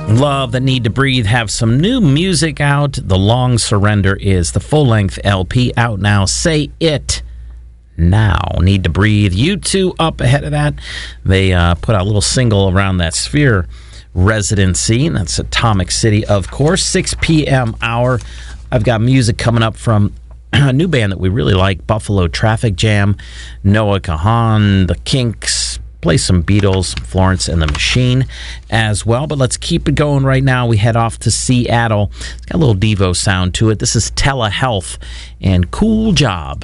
Love the Need to Breathe have some new music out. The Long Surrender is the full-length LP out now. Say It Now. Need to Breathe. U2 up ahead of that. They put out a little single around that Sphere residency. That's Atomic City, of course. 6 p.m. hour. I've got music coming up from a new band that we really like, Buffalo Traffic Jam, Noah Kahan, The Kinks, play some Beatles, Florence and the Machine as well. But let's keep it going right now. We head off to Seattle. It's got a little Devo sound to it. This is Telehealth and Cool Job.